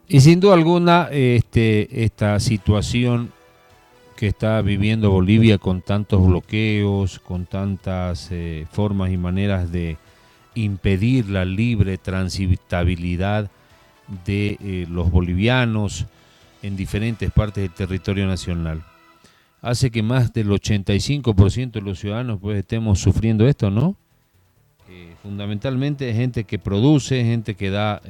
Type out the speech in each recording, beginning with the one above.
Y sin duda alguna, esta situación que está viviendo Bolivia con tantos bloqueos, con tantas formas y maneras de impedir la libre transitabilidad de los bolivianos en diferentes partes del territorio nacional, hace que más del 85% de los ciudadanos pues estemos sufriendo esto, ¿no? Fundamentalmente gente que produce, gente que da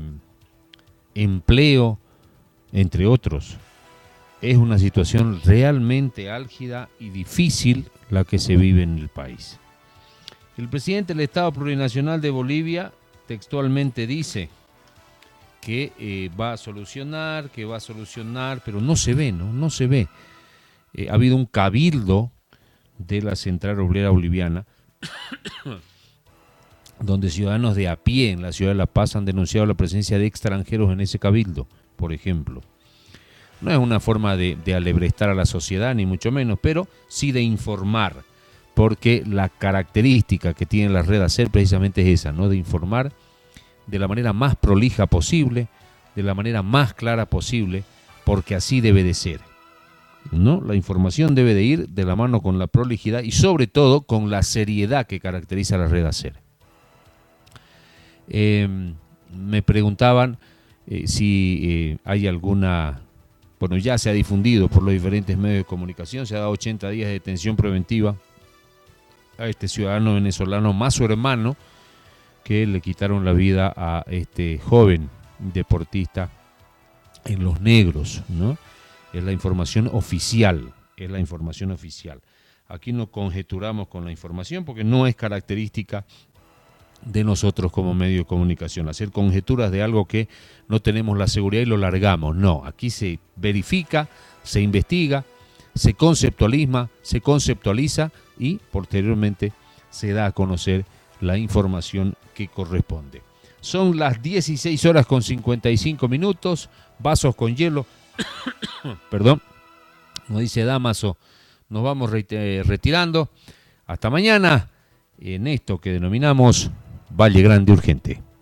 empleo, entre otros. Es una situación realmente álgida y difícil la que se vive en el país. El presidente del Estado Plurinacional de Bolivia textualmente dice que va a solucionar, pero no se ve, ¿no? No se ve. Ha habido un cabildo de la Central Obrera Boliviana donde ciudadanos de a pie en la ciudad de La Paz han denunciado la presencia de extranjeros en ese cabildo, por ejemplo. No es una forma de alebrestar a la sociedad, ni mucho menos, pero sí de informar, porque la característica que tiene la red ACER precisamente es esa, ¿no? De informar de la manera más prolija posible, de la manera más clara posible, porque así debe de ser, ¿no? La información debe de ir de la mano con la prolijidad y sobre todo con la seriedad que caracteriza a la red ACER. Me preguntaban si hay alguna, bueno, ya se ha difundido por los diferentes medios de comunicación, se ha dado 80 días de detención preventiva a este ciudadano venezolano más su hermano, que le quitaron la vida a este joven deportista en Los Negros, ¿no? Es la información oficial, es la información oficial. Aquí no conjeturamos con la información porque no es característica de nosotros como medio de comunicación, hacer conjeturas de algo que no tenemos la seguridad y lo largamos. No, aquí se verifica, se investiga, se conceptualiza y posteriormente se da a conocer la información que corresponde. Son las 16 horas con 55 minutos, vasos con hielo, perdón, nos dice Damaso, nos vamos retirando. Hasta mañana en esto que denominamos Valle Grande Urgente.